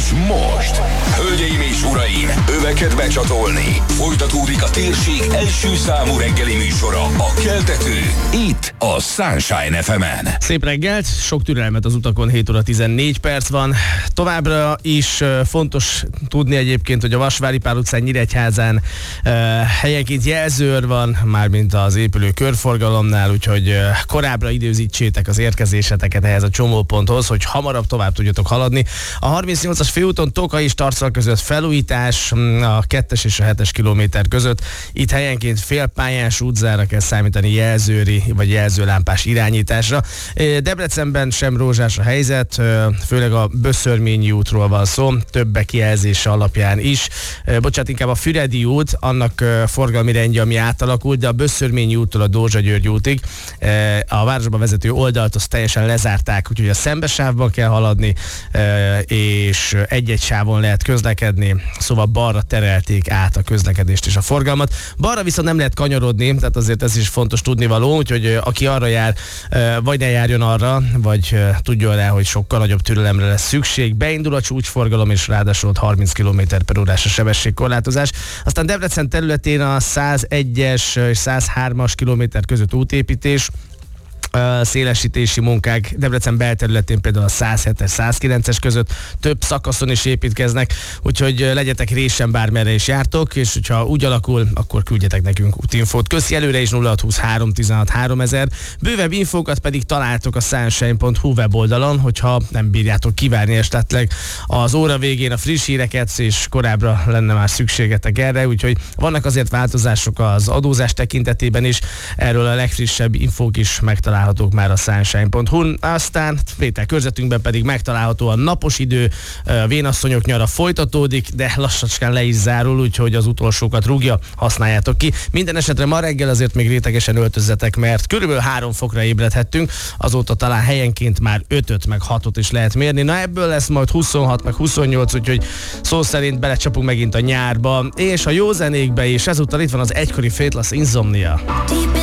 most, hölgyeim és uraim, öveket becsatolni. Folytatódik a térség első számú reggeli műsora, a Keltető, itt a Sunshine FM-en. Szép reggelt, sok türelmet az utakon, 7 óra 14 perc van. Továbbra is fontos tudni egyébként, hogy a Vasvári Pál utcán, Nyíregyházán helyenként jelzőr van, mármint az épülő körforgalomnál, úgyhogy korábbra időzítsétek az érkezéseteket ehhez a csomóponthoz, hogy hamarabb tovább tudjatok haladni. A 38-as főúton Tokai és Tarcal között felújítás, a 2-es és a 7-es kilométer között. Itt helyenként félpályás útzára kell számítani, jelzőri vagy jelzőlámpás irányításra. Debrecenben sem rózsás a helyzet, főleg a Böszörményi útról van szó, többek jelzése alapján is. Bocsánat, inkább a Füredi út, annak forgalmi rendje, ami átalakult, de a Böszörményi úttól a Dózsa-György útig a városba vezető oldalt azt teljesen lezárták, úgyhogy a szembesávban kell haladni, és egy-egy sávon lehet közlekedni, szóval balra terelték át a közlekedést és a forgalmat. Balra viszont nem lehet kanyarodni, tehát azért ez is fontos tudnivaló, úgyhogy aki arra jár, vagy ne járjon arra, vagy tudjon rá, hogy sokkal nagyobb türelemre lesz szükség. Beindul a csúcsforgalom, és ráadásul 30 km/h-s a sebességkorlátozás. Aztán Debrecen területén a 101-es és 103-as kilométer között útépítés, szélesítési munkák Debrecen belterületén például a 107-es, 109-es között több szakaszon is építkeznek, úgyhogy legyetek résen bármerre is jártok, és hogyha úgy alakul, akkor küldjetek nekünk útinfót. Köszi előre is 0623 16 3000. Bővebb infókat pedig találtok a sunshine.hu weboldalon, hogyha nem bírjátok kivárni esetleg az óra végén a friss híreket, és korábbra lenne már szükségetek erre, úgyhogy vannak azért változások az adózás tekintetében is, erről a legfrissebb infók is megtalálhatók már a sunshine.hu-n. Aztán vételkörzetünkben pedig megtalálható a napos idő, vénasszonyok nyara folytatódik, de lassacskán le is zárul, úgyhogy az utolsókat rúgja, használjátok ki. Minden esetre ma reggel azért még rétegesen öltözzetek, mert körülbelül 3 fokra ébredhettünk, azóta talán helyenként már 5-öt meg 6-ot is lehet mérni. Na ebből lesz majd 26 meg 28, úgyhogy szó szerint belecsapunk megint a nyárba, és a jó zenékbe is. Ezúttal itt van az egykori Faithless Insomnia.